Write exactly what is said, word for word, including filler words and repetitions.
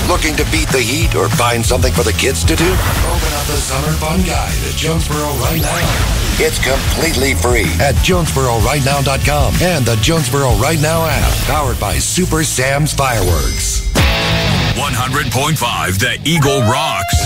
Looking to beat the heat or find something for the kids to do? Open up the Summer Fun Guide at Jonesboro right now. It's completely free at Jonesboro Right Now dot com and the Jonesboro Right Now app, powered by Super Sam's Fireworks. one hundred point five The Eagle rocks.